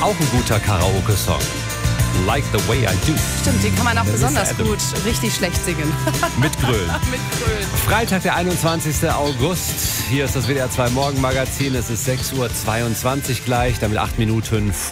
auch ein guter Karaoke-Song. Like the way I do. Stimmt, den kann man auch Das ist besonders Adam. gut richtig schlecht singen. Mit Grölen. Mit Grölen. Freitag, der 21. August. Hier ist das WDR 2 Morgenmagazin. Es ist 6:22 Uhr gleich, damit 8 Minuten